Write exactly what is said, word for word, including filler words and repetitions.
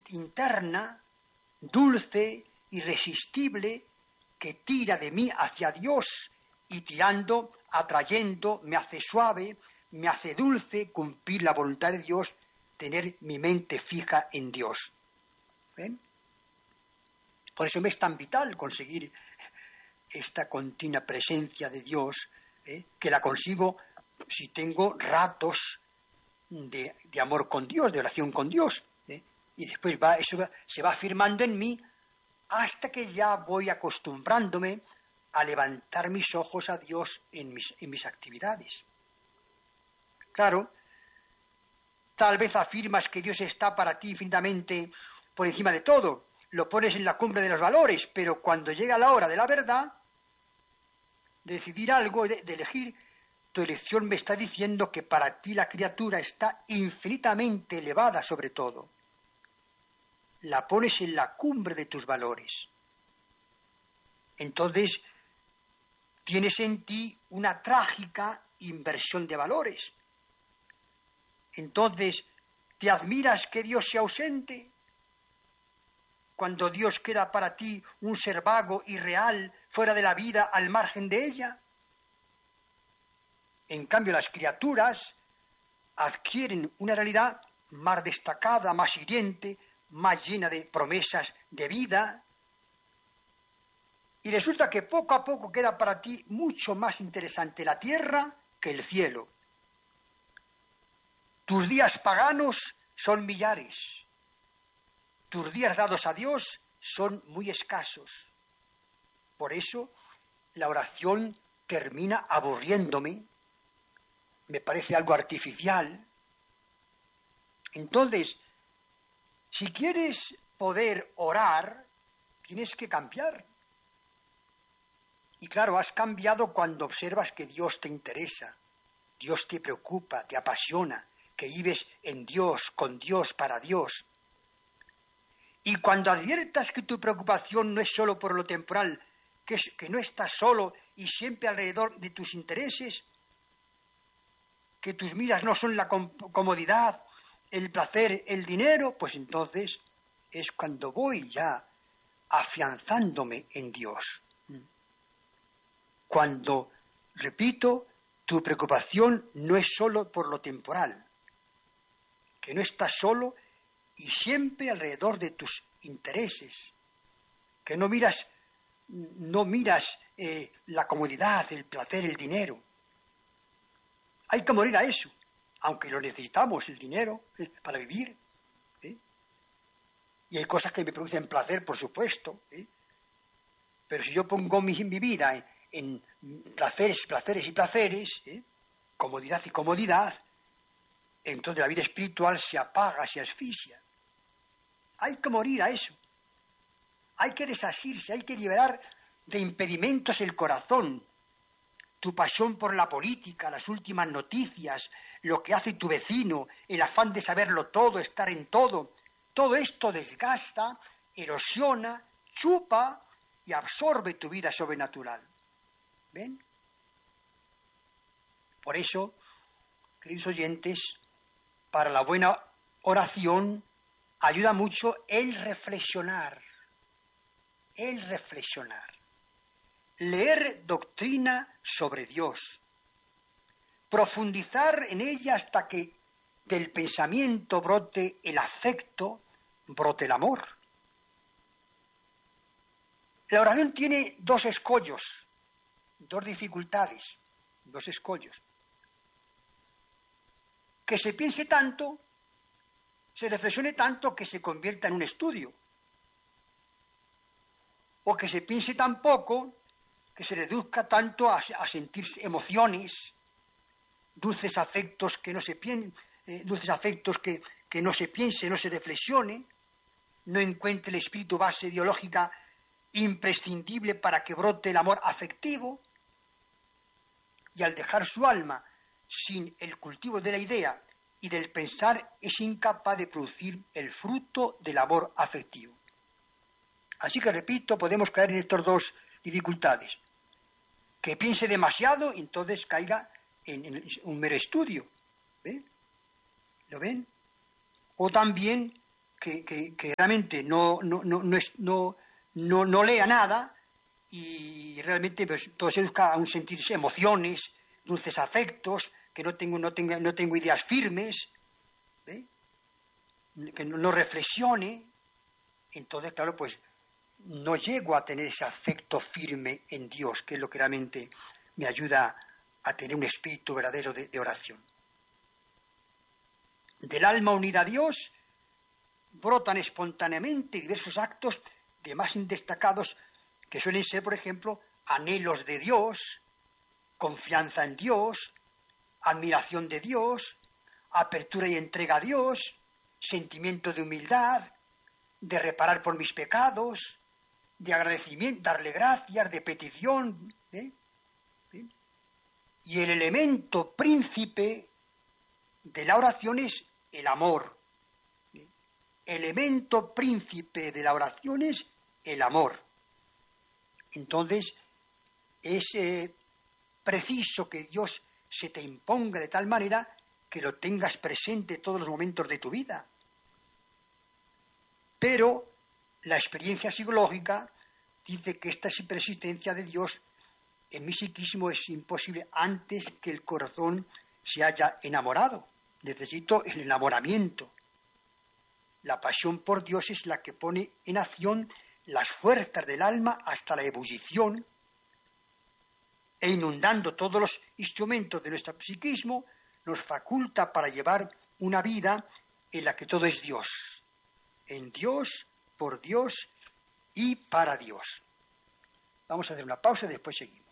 interna, dulce, irresistible, que tira de mí hacia Dios y tirando, atrayendo, me hace suave, me hace dulce cumplir la voluntad de Dios, tener mi mente fija en Dios. ¿Ven? Por eso me es tan vital conseguir esta continua presencia de Dios, ¿eh? que la consigo si tengo ratos de, de amor con Dios, de oración con Dios. ¿eh? Y después va, eso va, se va afirmando en mí hasta que ya voy acostumbrándome a levantar mis ojos a Dios en mis, en mis actividades. Claro, tal vez afirmas que Dios está para ti infinitamente por encima de todo, lo pones en la cumbre de los valores, pero cuando llega la hora de la verdad, de decidir algo, de, de elegir, tu elección me está diciendo que para ti la criatura está infinitamente elevada sobre todo. La pones en la cumbre de tus valores. Entonces, tienes en ti una trágica inversión de valores. Entonces, ¿te admiras que Dios sea ausente? Cuando Dios queda para ti un ser vago, irreal, fuera de la vida, al margen de ella. En cambio, las criaturas adquieren una realidad más destacada, más hiriente, más llena de promesas de vida. Y resulta que poco a poco queda para ti mucho más interesante la tierra que el cielo. Tus días paganos son millares. Tus días dados a Dios son muy escasos. Por eso la oración termina aburriéndome, me parece algo artificial. Entonces, si quieres poder orar, tienes que cambiar. Y claro, has cambiado cuando observas que Dios te interesa, Dios te preocupa, te apasiona, que vives en Dios, con Dios, para Dios. Y cuando adviertas que tu preocupación no es solo por lo temporal, que, es, que no estás solo y siempre alrededor de tus intereses, que tus miras no son la comodidad, el placer, el dinero, pues entonces es cuando voy ya afianzándome en Dios. Cuando, repito, tu preocupación no es solo por lo temporal, que no estás solo y siempre alrededor de tus intereses, que no miras, no miras eh, la comodidad, el placer, el dinero. Hay que morir a eso, aunque lo necesitamos, el dinero, eh, para vivir. ¿eh? Y hay cosas que me producen placer, por supuesto. ¿eh? Pero si yo pongo mi, mi vida en, en placeres, placeres y placeres, ¿eh? comodidad y comodidad, entonces la vida espiritual se apaga, se asfixia. Hay que morir a eso. Hay que desasirse, hay que liberar de impedimentos el corazón. Tu pasión por la política, las últimas noticias, lo que hace tu vecino, el afán de saberlo todo, estar en todo. Todo esto desgasta, erosiona, chupa y absorbe tu vida sobrenatural. ¿Ven? Por eso, queridos oyentes, para la buena oración ayuda mucho el reflexionar, el reflexionar, leer doctrina sobre Dios, profundizar en ella hasta que del pensamiento brote el afecto, brote el amor. La oración tiene dos escollos, dos dificultades, dos escollos. Que se piense tanto, se reflexione tanto que se convierta en un estudio. O que se piense tan poco que se reduzca tanto a, a sentir emociones, dulces afectos que no se piensen, eh, dulces afectos que, que no se piense, no se reflexione, no encuentre el espíritu base ideológica imprescindible para que brote el amor afectivo, y al dejar su alma sin el cultivo de la idea y del pensar, es incapaz de producir el fruto del amor afectivo. Así que, repito, podemos caer en estas dos dificultades. Que piense demasiado y entonces caiga en, en un mero estudio. ¿Ven? ¿Lo ven? O también que, que, que realmente no, no, no, no, es, no, no, no lea nada y realmente pues, todo se busca aún sentirse emociones, dulces afectos, que no tengo, no tengo, no tengo ideas firmes, ¿eh? Que no, no reflexione. Entonces, claro, pues no llego a tener ese afecto firme en Dios, que es lo que realmente me ayuda a tener un espíritu verdadero de, de oración. Del alma unida a Dios brotan espontáneamente diversos actos de más destacados que suelen ser, por ejemplo, anhelos de Dios, confianza en Dios, admiración de Dios, apertura y entrega a Dios, sentimiento de humildad, de reparar por mis pecados, de agradecimiento, darle gracias, de petición. ¿eh? ¿Eh? Y el elemento príncipe de la oración es el amor. ¿eh? Elemento príncipe de la oración es el amor. Entonces, es eh, preciso que Dios se te imponga de tal manera que lo tengas presente todos los momentos de tu vida. Pero la experiencia psicológica dice que esta persistencia de Dios en mi psiquismo es imposible antes que el corazón se haya enamorado. Necesito el enamoramiento. La pasión por Dios es la que pone en acción las fuerzas del alma hasta la ebullición e inundando todos los instrumentos de nuestro psiquismo nos faculta para llevar una vida en la que todo es Dios. En Dios, por Dios y para Dios. Vamos a hacer una pausa y después seguimos.